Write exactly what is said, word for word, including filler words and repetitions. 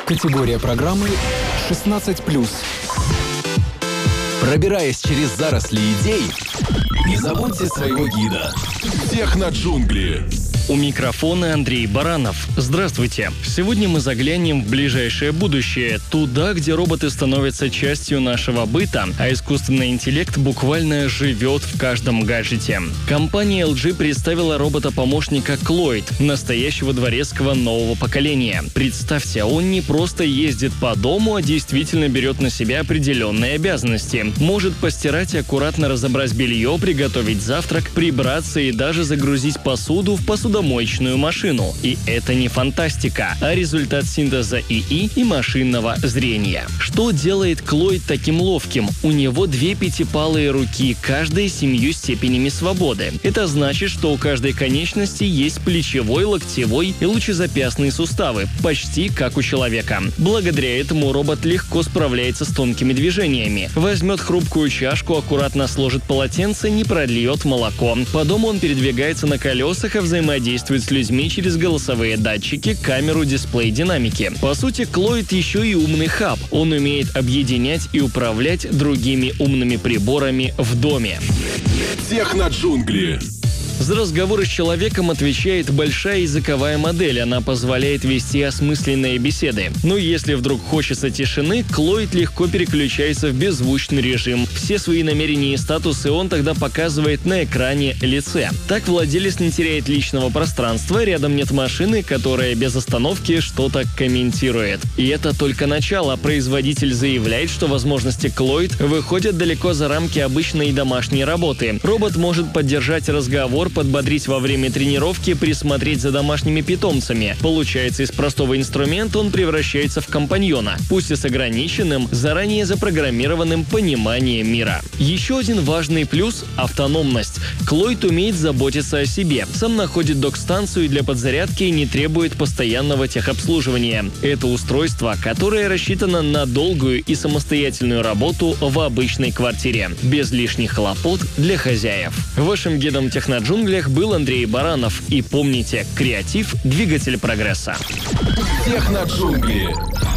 Категория программы шестнадцать плюс. Пробираясь через заросли идей, не забудьте своего гида. Техноджунгли. У микрофона Андрей Баранов. Здравствуйте. Сегодня мы заглянем в ближайшее будущее, туда, где роботы становятся частью нашего быта, а искусственный интеллект буквально живет в каждом гаджете. Компания эл джи представила робота-помощника Cloyd, настоящего дворецкого нового поколения. Представьте, он не просто ездит по дому, а действительно берет на себя определенные обязанности. Может постирать и аккуратно разобрать белье, приготовить завтрак, прибраться и даже загрузить посуду в посудомоечную машину. И это не фантастика, а результат синтеза ИИ и машинного зрения. Что делает Cloyd таким ловким? У него две пятипалые руки, каждая с семью степенями свободы. Это значит, что у каждой конечности есть плечевой, локтевой и лучезапястные суставы, почти как у человека. Благодаря этому робот легко справляется с тонкими движениями. Возьмет хрупкую чашку, аккуратно сложит полотенце, не прольет молоко. По дому он передвигается на колесах, а взаимодействует действует с людьми через голосовые датчики, камеру, дисплей, динамики. По сути, Cloyd еще и умный хаб. Он умеет объединять и управлять другими умными приборами в доме. Техноджунгли. За разговоры с человеком отвечает большая языковая модель, она позволяет вести осмысленные беседы. Но если вдруг хочется тишины, Cloyd легко переключается в беззвучный режим. Все свои намерения и статусы он тогда показывает на экране лице. Так владелец не теряет личного пространства, рядом нет машины, которая без остановки что-то комментирует. И это только начало. Производитель заявляет, что возможности Cloyd выходят далеко за рамки обычной домашней работы. Робот может поддержать разговор, подбодрить во время тренировки, присмотреть за домашними питомцами. Получается, из простого инструмента он превращается в компаньона, пусть и с ограниченным, заранее запрограммированным пониманием мира. Еще один важный плюс – автономность. Cloyd умеет заботиться о себе. Сам находит док-станцию для подзарядки и не требует постоянного техобслуживания. Это устройство, которое рассчитано на долгую и самостоятельную работу в обычной квартире, без лишних хлопот для хозяев. Вашим гидом Техноджунгли был Андрей Баранов. И помните, креатив – двигатель прогресса. Техноджунгли.